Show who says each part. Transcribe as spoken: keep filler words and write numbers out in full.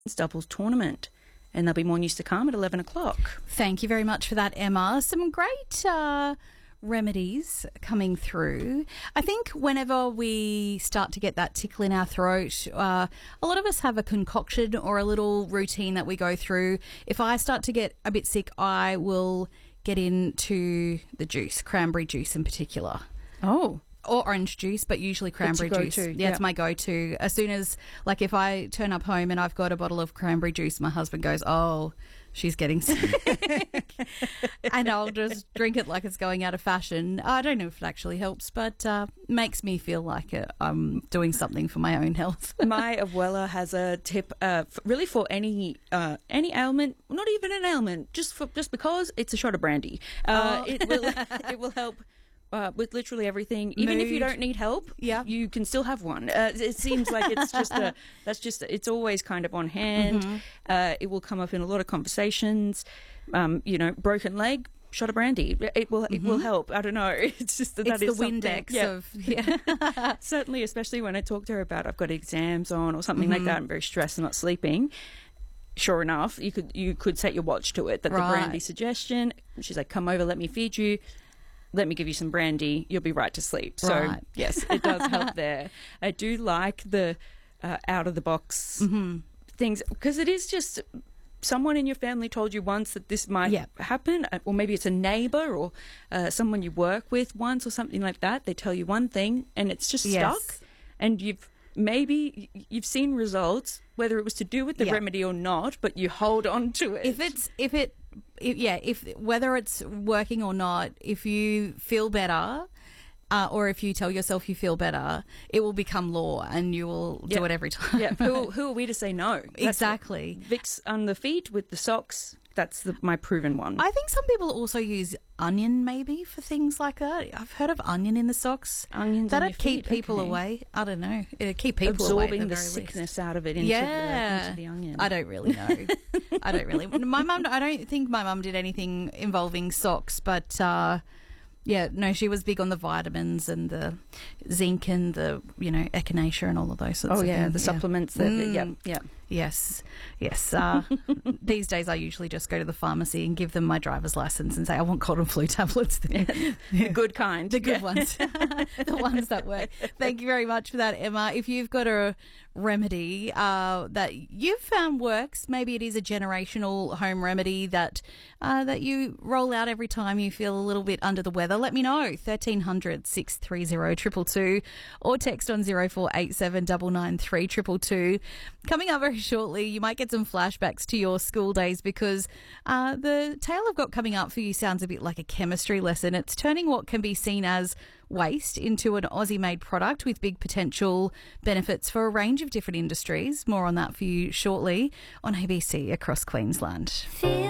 Speaker 1: doubles tournament. And there'll be more news to come at eleven o'clock.
Speaker 2: Thank you very much for that, Emma. Some great uh, remedies coming through. I think whenever we start to get that tickle in our throat, uh, a lot of us have a concoction or a little routine that we go through. If I start to get a bit sick, I will get into the juice, cranberry juice in particular.
Speaker 1: Oh.
Speaker 2: Or orange juice, but usually cranberry juice.
Speaker 1: Yeah,
Speaker 2: yeah,
Speaker 1: yeah,
Speaker 2: it's my go-to. As soon as, like, if I turn up home and I've got a bottle of cranberry juice, my husband goes, oh, she's getting sick. And I'll just drink it like it's going out of fashion. I don't know if it actually helps, but uh, makes me feel like it, I'm doing something for my own health.
Speaker 1: My abuela has a tip, uh, f- really for any uh, any ailment, not even an ailment, just for just because it's a shot of brandy. Uh,
Speaker 2: Oh.
Speaker 1: It will it will help. Uh, with literally everything, even
Speaker 2: Mood.
Speaker 1: if you don't need help,
Speaker 2: Yeah.
Speaker 1: you can still have one. Uh, it seems like it's just a, that's just, it's always kind of on hand.
Speaker 2: Mm-hmm.
Speaker 1: Uh, it will come up in a lot of conversations. Um, you know, broken leg, shot of brandy. It will, it will help. I don't know. It's just that
Speaker 2: Mm-hmm. It's
Speaker 1: that
Speaker 2: the
Speaker 1: is something-
Speaker 2: Windex
Speaker 1: yeah.
Speaker 2: of, yeah.
Speaker 1: Certainly, especially when I talk to her about I've got exams on or something
Speaker 2: Mm-hmm.
Speaker 1: like that. I'm very stressed and not sleeping. Sure enough, you could you could set your watch to it. That
Speaker 2: Right.
Speaker 1: the brandy suggestion. She's like, "Come over, let me feed you. Let me give you some brandy. You'll be right to sleep." So
Speaker 2: Right.
Speaker 1: yes, it does help there. I do like the uh, out of the box
Speaker 2: Mm-hmm.
Speaker 1: things because it is just someone in your family told you once that this might
Speaker 2: Yeah.
Speaker 1: happen, uh, or maybe it's a neighbor or uh, someone you work with once or something like that. They tell you one thing and it's just
Speaker 2: Yes.
Speaker 1: stuck, and you've maybe y- you've seen results, whether it was to do with the
Speaker 2: Yeah.
Speaker 1: remedy or not, but you hold on to it.
Speaker 2: If it's, if it, if, yeah, if whether it's working or not, if you feel better, uh, or if you tell yourself you feel better, it will become law and you will do
Speaker 1: Yeah.
Speaker 2: it every time.
Speaker 1: yeah, who, who are we to say no? That's what-
Speaker 2: Exactly.
Speaker 1: Vicks on the feet with the socks. That's the, my proven one.
Speaker 2: I think some people also use onion maybe for things like that. I've heard of onion in the socks.
Speaker 1: Onions on
Speaker 2: That'd
Speaker 1: your
Speaker 2: keep
Speaker 1: feet,
Speaker 2: people
Speaker 1: okay.
Speaker 2: away. I don't know. It'd keep people away at
Speaker 1: Absorbing
Speaker 2: the
Speaker 1: the
Speaker 2: very
Speaker 1: sickness
Speaker 2: least.
Speaker 1: out of it into,
Speaker 2: Yeah,
Speaker 1: the, into the onion.
Speaker 2: I don't really know. I don't really. My mum. I don't think my mum did anything involving socks, but uh, yeah, no, she was big on the vitamins and the zinc and the you know echinacea and all of those sorts
Speaker 1: Oh
Speaker 2: of
Speaker 1: yeah,
Speaker 2: things.
Speaker 1: the supplements. That,
Speaker 2: Mm.
Speaker 1: yeah, yeah.
Speaker 2: Yes, yes. Uh, these days, I usually just go to the pharmacy and give them my driver's license and say, "I want cold and flu tablets."
Speaker 1: The good kind.
Speaker 2: The good
Speaker 1: Yeah.
Speaker 2: ones. The ones that work. Thank you very much for that, Emma. If you've got a remedy uh, that you've found works, maybe it is a generational home remedy that uh, that you roll out every time you feel a little bit under the weather, let me know. thirteen hundred, six three zero, two two two or text on zero four eight seven nine nine three two two two. Coming up very shortly, you might get some flashbacks to your school days because uh, the tale I've got coming up for you sounds a bit like a chemistry lesson. It's turning what can be seen as waste into an Aussie-made product with big potential benefits for a range of different industries. More on that for you shortly on A B C across Queensland.
Speaker 3: Feel